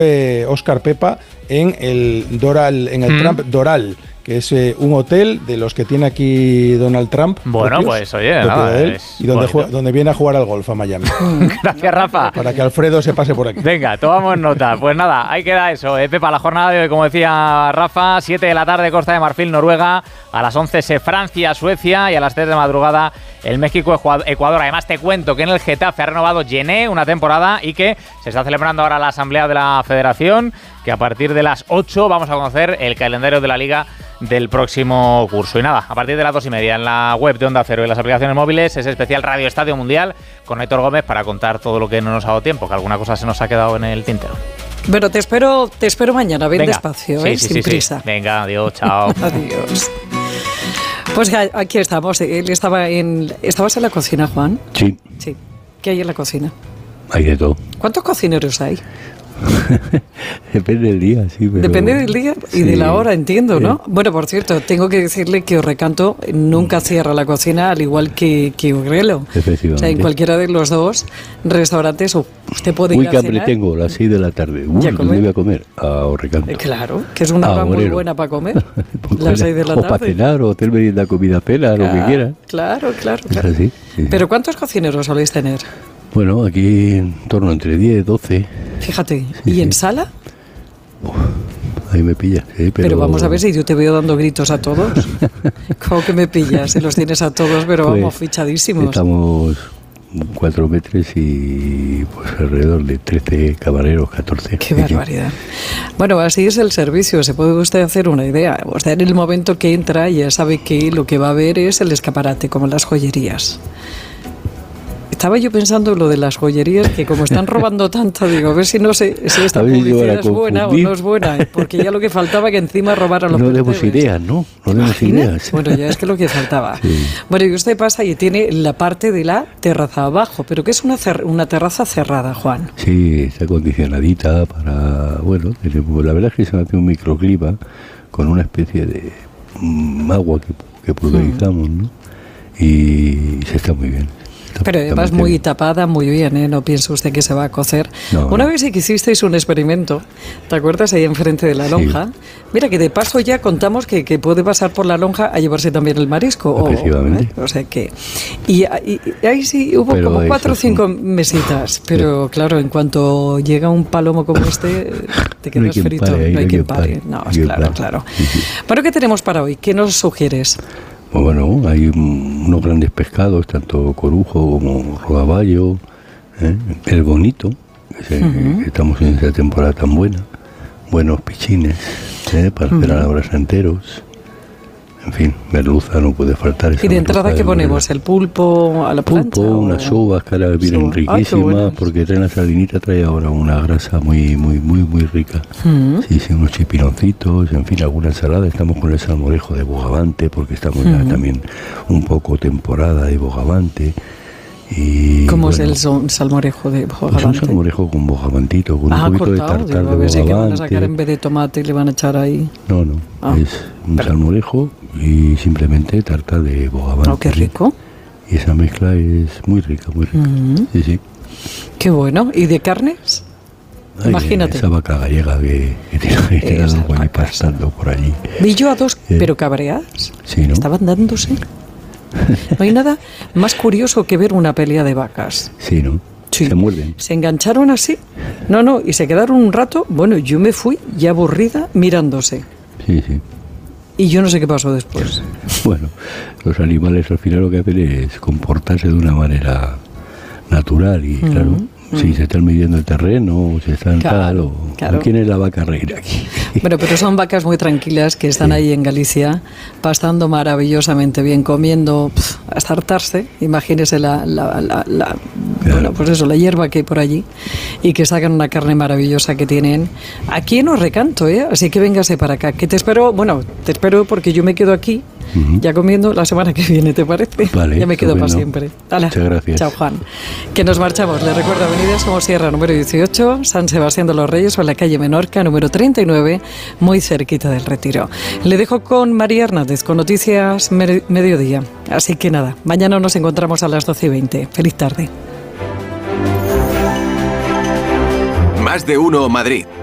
Óscar Pepa en el Doral, en el Trump Doral, que es un hotel de los que tiene aquí Donald Trump. Bueno, propios, pues oye, nada, y donde viene a jugar al golf a Miami. Gracias, Rafa. Para que Alfredo se pase por aquí. Venga, tomamos nota. Pues nada, ahí queda eso. Pepa, la jornada de hoy, como decía Rafa, 7 de la tarde, Costa de Marfil, Noruega. A las 11 Francia, Suecia. Y a las 3 de madrugada el México, Ecuador. Además, te cuento que en el Getafe ha renovado Gené una temporada y que se está celebrando ahora la asamblea de la Federación, que a partir de las 8 vamos a conocer el calendario de la Liga del próximo curso. Y nada, a partir de las 2:30 en la web de Onda Cero y en las aplicaciones móviles, ese especial Radio Estadio Mundial con Héctor Gómez para contar todo lo que no nos ha dado tiempo, que alguna cosa se nos ha quedado en el tintero. Bueno, te espero mañana, bien despacio, sin prisa. Sí. Venga, adiós, chao. Adiós. Pues aquí estamos. ¿Estabas en la cocina, Juan? Sí. Sí. ¿Qué hay en la cocina? Hay de todo. ¿Cuántos cocineros hay? Depende del día, sí. Pero... Depende del día y de la hora, entiendo, ¿no? Bueno, por cierto, tengo que decirle que Orrecanto nunca cierra la cocina, al igual que Urrelo. Efectivamente. O sea, en cualquiera de los dos restaurantes usted puede ir a cenar. Uy, que hambre tengo, las 6 de la tarde. ¿Dónde voy a comer? A Orrecanto. Claro, que es una hora muy buena para comer. Las 6 de la tarde. O para cenar, o hotel merienda, comida, pela, lo que quiera. Claro. Es así. Sí. ¿Pero cuántos cocineros soléis tener? Bueno, aquí en torno entre 10, 12. Fíjate, sí, ¿y en sala? Ahí me pillas, pero vamos a ver si yo te veo dando gritos a todos. ¿Cómo que me pillas? Si los tienes a todos, pero pues, vamos, fichadísimos. Estamos 4 metros y pues alrededor de 13 camareros, 14. ¡Qué barbaridad! Bueno, así es el servicio, se puede usted hacer una idea. O sea, en el momento que entra ya sabe que lo que va a ver es el escaparate, como en las joyerías. Estaba yo pensando en lo de las joyerías, que como están robando tanto, digo, a ver si no sé si esta publicidad es buena o no es buena, porque ya lo que faltaba que encima robaran los No demos ideas, ¿no? No demos ideas. Bueno, ya es que lo que faltaba. Sí. Bueno, y usted pasa y tiene la parte de la terraza abajo, pero que es una terraza cerrada, Juan. Sí, está acondicionadita para, bueno, la verdad es que se hace un microclima con una especie de agua que pulverizamos, ¿no? Y se está muy bien. Pero además muy tapada, muy bien, ¿eh? No piensa usted que se va a cocer. No, Una vez sí que hicisteis un experimento, ¿te acuerdas? Ahí enfrente de la lonja. Sí. Mira, que de paso ya contamos que puede pasar por la lonja a llevarse también el marisco. Efectivamente. O sea que... Y ahí sí hubo pero como 4 o 5 mesitas. Pero claro, en cuanto llega un palomo como este, te quedas frito. No hay quien pare. No, claro. Bueno, ¿qué tenemos para hoy? ¿Qué nos sugieres? Bueno, hay unos grandes pescados, tanto corujo como rodaballo, el bonito, que estamos en esta temporada tan buena, buenos pichines, para hacer a la brasa enteros, en fin, merluza no puede faltar. ¿Y de entrada qué ponemos? ¿El pulpo a la plancha? Pulpo, unas uvas que ahora vienen riquísimas, porque traen la sardinita, trae ahora una grasa muy rica. Sí, unos chipironcitos, en fin, alguna ensalada. Estamos con el salmorejo de bogavante, porque estamos ya también un poco temporada de bogavante. Y, ¿cómo es el salmorejo de bogavante? Es un salmorejo con bogavantito, con un poquito cortado, de tartar de bogavante. Que van a sacar en vez de tomate y le van a echar ahí. No, es un salmorejo y simplemente tartar de bogavante. ¡Qué rico! Y esa mezcla es muy rica, muy rica. Sí. ¡Qué bueno! ¿Y de carnes? Imagínate. Esa vaca gallega que tiene algo ahí pastando por allí. Vi yo a dos, pero cabreadas. Sí, ¿no? Estaban dándose. No hay nada más curioso que ver una pelea de vacas. Sí, ¿no? Sí. Se muerden. Se engancharon así. No, y se quedaron un rato. Bueno, yo me fui ya aburrida mirándose. Sí. Y yo no sé qué pasó después. Bueno, los animales al final lo que hacen es comportarse de una manera natural y claro, si se están midiendo el terreno, si están claro. ¿Quién es la vaca reina aquí? Bueno, pero son vacas muy tranquilas que están ahí en Galicia, pastando maravillosamente bien, comiendo hasta hartarse. Imagínese bueno, pues eso, la hierba que hay por allí y que sacan una carne maravillosa que tienen. Aquí en Orrecanto, así que véngase para acá. Que te espero porque yo me quedo aquí ya comiendo la semana que viene, ¿te parece? Vale, ya me quedo para siempre. Muchas gracias. Chao, Juan. Que nos marchamos. Le recuerdo, Avenida Somosierra, número 18, San Sebastián de los Reyes, o en la calle Menorca, número 39, muy cerquita del Retiro. Le dejo con María Hernández, con Noticias Mediodía. Así que nada, mañana nos encontramos a las 12:20. Feliz tarde. Más de uno Madrid.